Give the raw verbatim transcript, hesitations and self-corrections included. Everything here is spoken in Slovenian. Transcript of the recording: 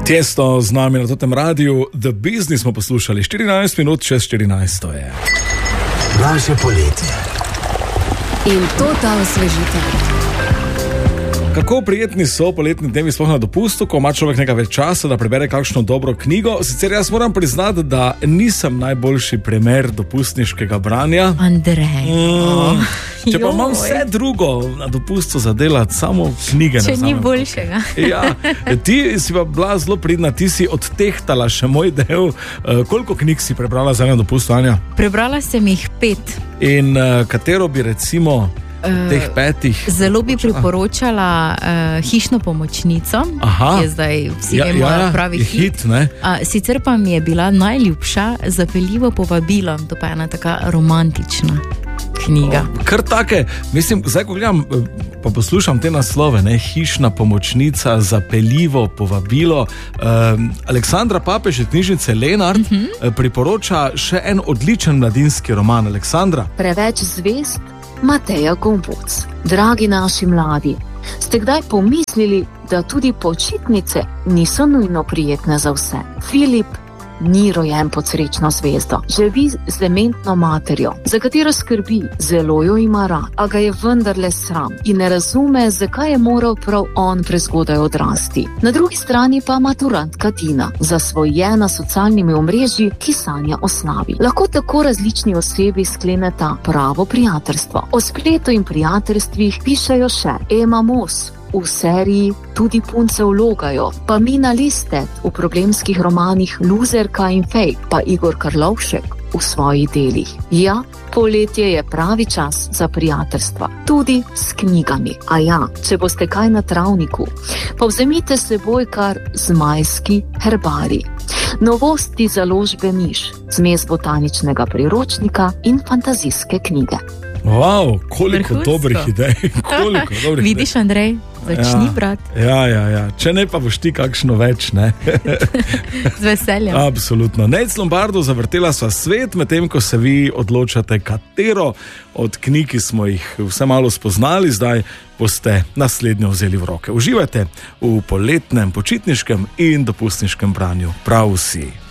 Tiesto z nami na tem radiju, The Business smo poslušali, štirinajst minut čez štirinajst je. Naše poletje. In to ta osvežitev. Kako prijetni so poletni dnevi sploh na dopustu, ko ima človek nekaj več časa, da prebere kakšno dobro knjigo. Sicer jaz moram priznati, da nisem najboljši primer dopustniškega branja. Andrej. Mm, če pa imam vse drugo na dopustu zadelati, samo knjige ne Če vzamem. ni boljšega. Ja, ti si pa bila zelo pridna, ti si odtehtala še moj del. Koliko knjig si prebrala za eno dopustu, Anja? Prebrala sem jih pet. In uh, katero bi recimo teh petih? Zelo bi priporočala uh, Hišno pomočnico, Aha. ki je zdaj vsi Ja, vemo, ja, pravi je hit. hit, ne? Uh, sicer pa mi je bila najljubša Zapeljivo povabilo, to pa je ena taka romantična knjiga. Kar take, mislim, zdaj ko gledam, pa poslušam te naslove, ne, Hišna pomočnica, Zapeljivo povabilo. Um, Aleksandra Papež iz knjižnice Lenart uh -huh. priporoča še en odličen mladinski roman. Aleksandra? Preveč zvest, Mateja Gombuc. Dragi naši mladi, ste kdaj pomislili, da tudi počitnice niso nujno prijetne za vse? Filip ni rojen pod srečno zvezdo. Živi z dementno materjo, za katero skrbi, zelo jo ima rad, a ga je vendarle sram in ne razume, zakaj je moral prav on prezgodaj odrasti. Na drugi strani pa maturantka Tina, zasvojena s socialnimi omrežji, ki sanja o slavi. Lahko tako različni osebi skleneta pravo prijateljstvo. O spletu in prijateljstvih pišejo še Ema Moss v seriji Tudi punce vlogajo, pa Mina Listet v problemskih romanih Luzerka in Fake, pa Igor Karlovšek v svojih delih. Ja, poletje je pravi čas za prijateljstva, tudi s knjigami. A ja, če boste kaj na travniku, pa vzemite s seboj kar zmajski herbari. Novosti založbe Miš, zmes botaničnega priročnika in fantazijske knjige. Wow, koliko Vrhunsko. dobrih idej. Koliko dobrih Vidiš, idej. Andrej, začni Ja. brat Ja, ja, ja. Če ne, pa boš ti kakšno več, ne? z veseljem. Absolutno. Nec Lombardo, zavrtela sva svet, medtem ko se vi odločate, katero od knjig, ki smo jih vse malo spoznali, zdaj boste naslednjo vzeli v roke. Uživajte v poletnem, počitniškem in dopustniškem branju. Prav vsi.